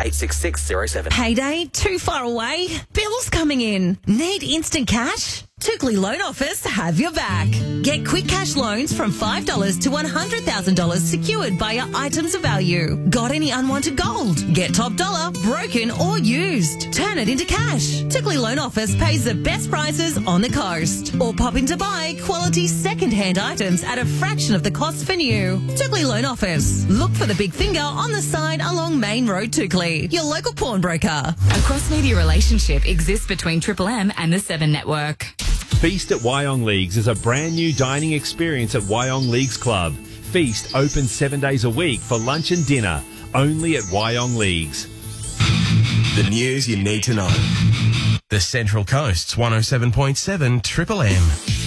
86607. Payday too far away? Bills coming in? Need instant cash? Tookley Loan Office have your back. Get quick cash loans from $5 to $100,000 secured by your items of value. Got any unwanted gold? Get top dollar, broken or used. Turn it into cash. Tookley Loan Office pays the best prices on the coast. Or pop in to buy quality second-hand items at a fraction of the cost for new. Tookley Loan Office. Look for the big finger on the sign along Main Road, Tookley. Your local pawnbroker. A cross-media relationship exists between Triple M and the Seven Network. Feast at Wyong Leagues is a brand new dining experience at Wyong Leagues Club. Feast open 7 days a week for lunch and dinner, only at Wyong Leagues. The news you need to know. The Central Coast's 107.7 Triple M.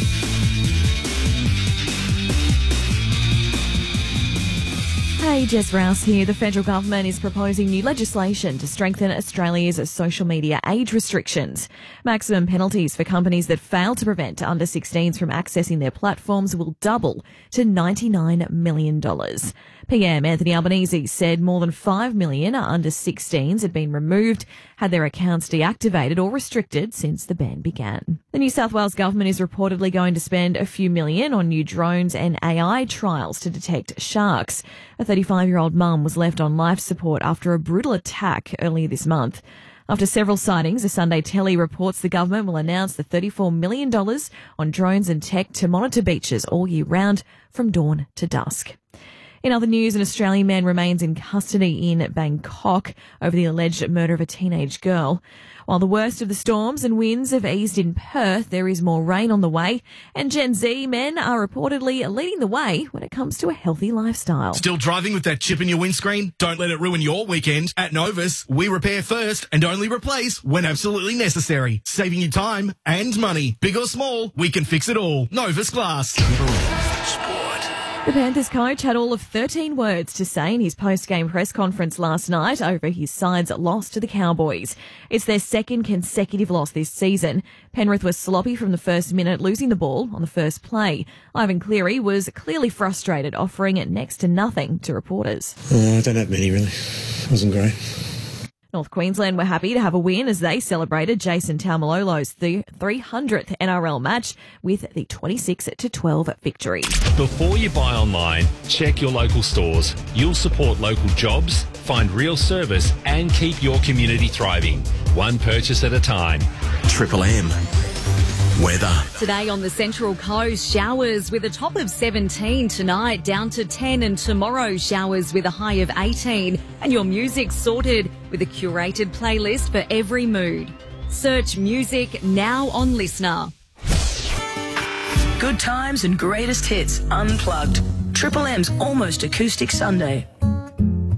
Hey, Jess Rouse here. The federal government is proposing new legislation to strengthen Australia's social media age restrictions. Maximum penalties for companies that fail to prevent under-16s from accessing their platforms will double to $99 million. PM Anthony Albanese said more than 5 million under-16s had been removed, had their accounts deactivated or restricted since the ban began. The New South Wales government is reportedly going to spend a few million on new drones and AI trials to detect sharks. A 35-year-old mum was left on life support after a brutal attack earlier this month. After several sightings, a Sunday Telly reports the government will announce the $34 million on drones and tech to monitor beaches all year round from dawn to dusk. In other news, an Australian man remains in custody in Bangkok over the alleged murder of a teenage girl. While the worst of the storms and winds have eased in Perth, there is more rain on the way, and Gen Z men are reportedly leading the way when it comes to a healthy lifestyle. Still driving with that chip in your windscreen? Don't let it ruin your weekend. At Novus, we repair first and only replace when absolutely necessary, saving you time and money. Big or small, we can fix it all. Novus Glass. The Panthers coach had all of 13 words to say in his post-game press conference last night over his side's loss to the Cowboys. It's their second consecutive loss this season. Penrith was sloppy from the first minute, losing the ball on the first play. Ivan Cleary was clearly frustrated, offering next to nothing to reporters. I don't have many, really. It wasn't great. North Queensland were happy to have a win as they celebrated Jason Taumalolo's 300th NRL match with the 26-12 victory. Before you buy online, check your local stores. You'll support local jobs, find real service and keep your community thriving. One purchase at a time. Triple M. Weather. Today on the Central Coast, showers with a top of 17 tonight, down to 10, and tomorrow showers with a high of 18. And your music sorted with a curated playlist for every mood. Search music now on Listener. Good times and greatest hits unplugged. Triple M's Almost Acoustic Sunday.